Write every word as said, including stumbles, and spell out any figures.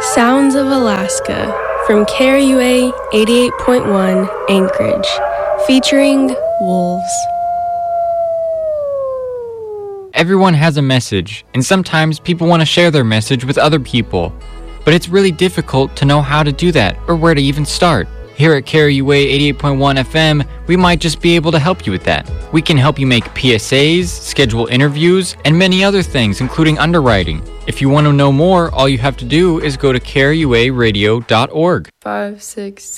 Sounds of Alaska from K R U A eighty-eight point one Anchorage, featuring wolves. Everyone has a message, and sometimes people want to share their message with other people. But it's really difficult to know how to do that or where to even start. Here at K R U A eighty-eight point one F M, we might just be able to help you with that. We can help you make P S As, schedule interviews, and many other things, including underwriting. If you want to know more, all you have to do is go to K R U A radio dot org. Five, six,